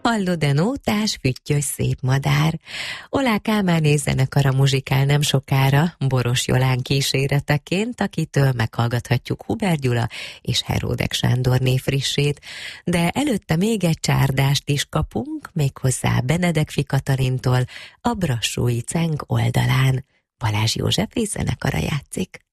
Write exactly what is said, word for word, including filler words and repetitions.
Hallod-e nótás, füttyös szép madár? Olá Kálmáné zenekara muzsikál nem sokára, Boros Jolán kíséreteként, akitől meghallgathatjuk Hubert Gyula és Heródek Sándorné frissét, de előtte még egy csárdást is kapunk, méghozzá Benedek Katalintól, a Brassói Ceng oldalán. Balázs József zenekara játszik.